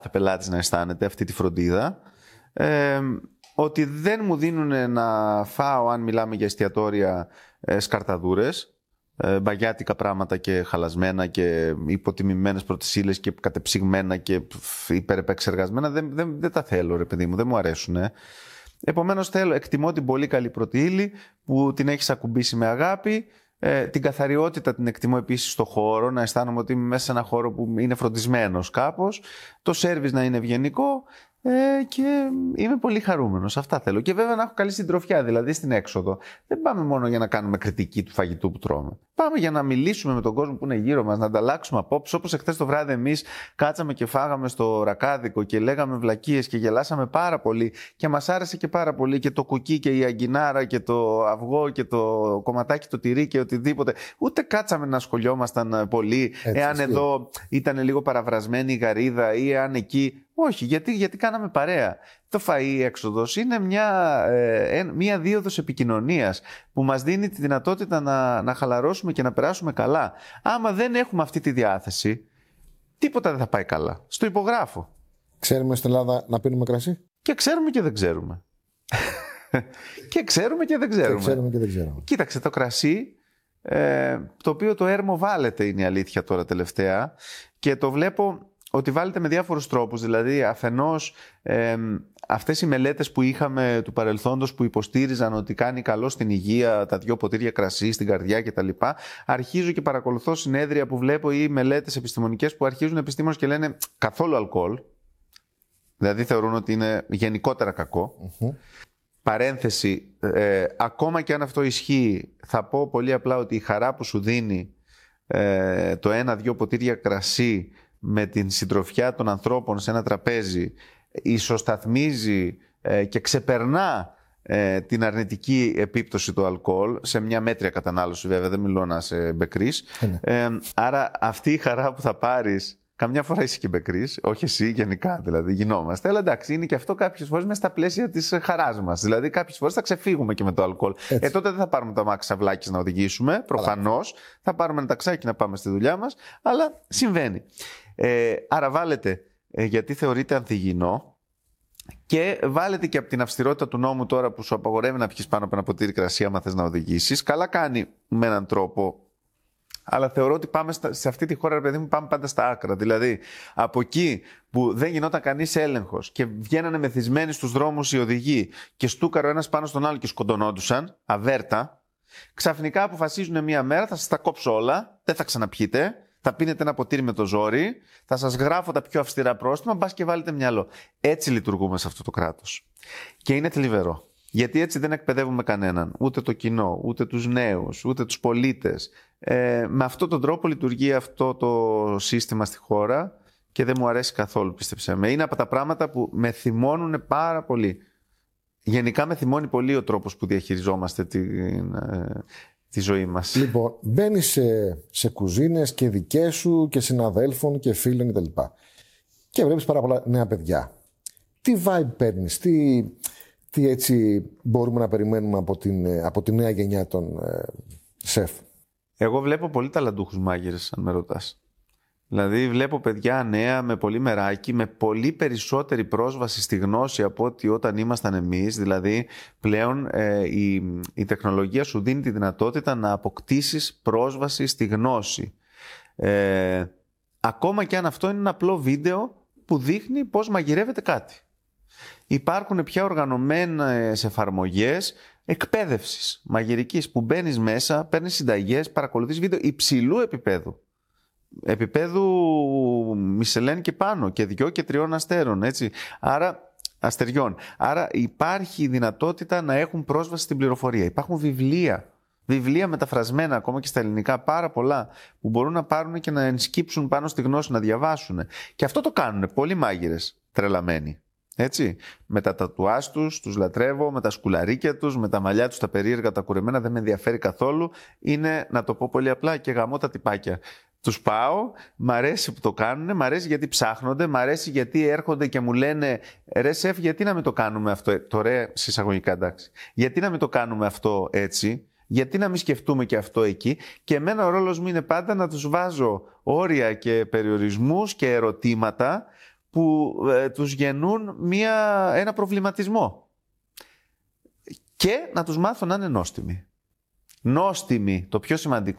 πελάτης να αισθάνεται αυτή τη φροντίδα. Ότι δεν μου δίνουν να φάω, αν μιλάμε για εστιατόρια, σκαρταδούρες, μπαγιάτικα πράγματα και χαλασμένα και υποτιμημένες πρώτες ύλες και κατεψυγμένα και υπερεπεξεργασμένα. Δεν τα θέλω, ρε παιδί μου, δεν μου αρέσουν. Επομένως εκτιμώ την πολύ καλή πρώτη ύλη που την έχεις ακουμπήσει με αγάπη. Την καθαριότητα την εκτιμώ επίσης στο χώρο, να αισθάνομαι ότι είμαι μέσα σε ένα χώρο που είναι φροντισμένος κάπως. Το σέρβις να είναι ευγενικό. Και είμαι πολύ χαρούμενος. Αυτά θέλω. Και βέβαια να έχω καλή συντροφιά, δηλαδή στην έξοδο. Δεν πάμε μόνο για να κάνουμε κριτική του φαγητού που τρώμε. Πάμε για να μιλήσουμε με τον κόσμο που είναι γύρω μας, να ανταλλάξουμε απόψεις. Όπως εχθές το βράδυ εμείς κάτσαμε και φάγαμε στο Ρακάδικο και λέγαμε βλακίες και γελάσαμε πάρα πολύ. Και μας άρεσε και πάρα πολύ και το κουκί και η αγκινάρα και το αυγό και το κομματάκι, το τυρί και οτιδήποτε. Ούτε κάτσαμε να σχολιόμασταν πολύ, εάν εδώ ήταν λίγο παραβρασμένη η γαρίδα ή εάν εκεί. Όχι, γιατί κάναμε παρέα. Το φαΐ έξοδος είναι μια δίωδος επικοινωνίας που μας δίνει τη δυνατότητα να χαλαρώσουμε και να περάσουμε καλά. Άμα δεν έχουμε αυτή τη διάθεση, τίποτα δεν θα πάει καλά. Στο υπογράφω. Ξέρουμε στην Ελλάδα να πίνουμε κρασί? Και ξέρουμε και δεν ξέρουμε. Και ξέρουμε και δεν ξέρουμε. Κοίταξε, το κρασί, το οποίο το έρμο βάλετε είναι η αλήθεια τώρα τελευταία, και το βλέπω ότι βάλετε με διάφορους τρόπους. Δηλαδή, αφενός αυτές οι μελέτες που είχαμε του παρελθόντος που υποστήριζαν ότι κάνει καλό στην υγεία τα 2 ποτήρια κρασί, στην καρδιά κτλ. Αρχίζω και παρακολουθώ συνέδρια που βλέπω ή μελέτες επιστημονικές που αρχίζουν επιστήμονες και λένε καθόλου αλκοόλ. Δηλαδή θεωρούν ότι είναι γενικότερα κακό. Παρένθεση, ακόμα και αν αυτό ισχύει, θα πω πολύ απλά ότι η χαρά που σου δίνει το 1-2 ποτήρια κρασί με την συντροφιά των ανθρώπων σε ένα τραπέζι ισοσταθμίζει και ξεπερνά την αρνητική επίπτωση του αλκοόλ σε μια μέτρια κατανάλωση, βέβαια, δεν μιλώ να είσαι μπεκρής. Άρα αυτή η χαρά που θα πάρεις, καμιά φορά είσαι και μπεκρής, όχι εσύ, γενικά δηλαδή γινόμαστε, αλλά εντάξει, είναι και αυτό κάποιες φορές μέσα στα πλαίσια της χαράς μας. Δηλαδή κάποιες φορές θα ξεφύγουμε και με το αλκοόλ. Τότε δεν θα πάρουμε το αμάξι σαυλάκης να οδηγήσουμε, προφανώς. Θα πάρουμε ένα ταξάκι να πάμε στη δουλειά μας, αλλά συμβαίνει. Άρα βάλετε γιατί θεωρείται ανθυγιεινό και βάλετε και από την αυστηρότητα του νόμου τώρα που σου απαγορεύει να πιεις πάνω από ένα ποτήρι κρασί άμα θες να οδηγήσεις. Καλά κάνει με έναν τρόπο, αλλά θεωρώ ότι πάμε σε αυτή τη χώρα, ρε παιδί μου, πάμε πάντα στα άκρα. Δηλαδή, από εκεί που δεν γινόταν κανείς έλεγχος και βγαίνανε μεθυσμένοι στους δρόμους οι οδηγοί και στούκαρο ένας πάνω στον άλλο και σκοτωνόντουσαν, αβέρτα, ξαφνικά αποφασίζουν μία μέρα θα σας τα κόψω όλα, δεν θα ξαναπιείτε. Θα πίνετε ένα ποτήρι με το ζόρι, θα σας γράφω τα πιο αυστηρά πρόστιμα, μπας και βάλετε μυαλό. Έτσι λειτουργούμε σε αυτό το κράτος. Και είναι θλιβερό. Γιατί έτσι δεν εκπαιδεύουμε κανέναν, ούτε το κοινό, ούτε τους νέους, ούτε τους πολίτες. Με αυτόν τον τρόπο λειτουργεί αυτό το σύστημα στη χώρα και δεν μου αρέσει καθόλου, πίστεψέ με. Είναι από τα πράγματα που με θυμώνουν πάρα πολύ. Γενικά με θυμώνει πολύ ο τρόπος που διαχειριζόμαστε τη ζωή μας. Λοιπόν, μπαίνεις σε κουζίνες και δικές σου και συναδέλφων και φίλων κτλ. Και βλέπεις πάρα πολλά νέα παιδιά. Τι vibe παίρνεις, τι έτσι μπορούμε να περιμένουμε από τη νέα γενιά των σεφ? Εγώ βλέπω πολύ ταλαντούχους μάγειρες, αν με ρωτάς. Δηλαδή βλέπω παιδιά νέα με πολύ μεράκι, με πολύ περισσότερη πρόσβαση στη γνώση από ότι όταν ήμασταν εμείς. Δηλαδή πλέον η τεχνολογία σου δίνει τη δυνατότητα να αποκτήσεις πρόσβαση στη γνώση. Ακόμα και αν αυτό είναι ένα απλό βίντεο που δείχνει πώς μαγειρεύεται κάτι. Υπάρχουν πια οργανωμένες εφαρμογές εκπαίδευσης μαγειρικής που μπαίνεις μέσα, παίρνεις συνταγές, παρακολουθείς βίντεο υψηλού επίπεδου Μισελέν και πάνω και 2 και 3 αστέρων, έτσι. Αστεριών. Άρα υπάρχει δυνατότητα να έχουν πρόσβαση στην πληροφορία. Υπάρχουν βιβλία μεταφρασμένα ακόμα και στα ελληνικά, πάρα πολλά, που μπορούν να πάρουν και να ενσκύψουν πάνω στη γνώση, να διαβάσουν. Και αυτό το κάνουν πολλοί μάγειρες τρελαμένοι. Έτσι, με τα τατουάζ τους λατρεύω, με τα σκουλαρίκια τους, με τα μαλλιά τους τα περίεργα, τα κουρεμένα, δεν με ενδιαφέρει καθόλου. Είναι, να το πω πολύ απλά, και γαμώ τα τυπάκια. Τους πάω, μ' αρέσει που το κάνουν, μ' αρέσει γιατί ψάχνονται, μ' αρέσει γιατί έρχονται και μου λένε ρε σεφ, γιατί να μην το κάνουμε αυτό, το ρε συσσαγωγικά εντάξει, γιατί να μην το κάνουμε αυτό έτσι, γιατί να μην σκεφτούμε και αυτό εκεί. Και εμένα ο ρόλος μου είναι πάντα να τους βάζω όρια και περιορισμούς και ερωτήματα που τους γεννούν ένα προβληματισμό. Και να τους μάθω να είναι νόστιμοι. Νόστιμοι, το πιο σημαντικό.